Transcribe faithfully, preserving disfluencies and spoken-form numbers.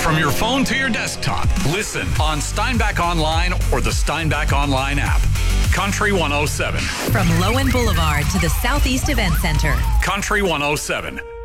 From your phone to your desktop, listen on Steinbach Online or the Steinbach Online app. Country one oh seven. From Lowen Boulevard to the Southeast Event Center. Country one oh seven.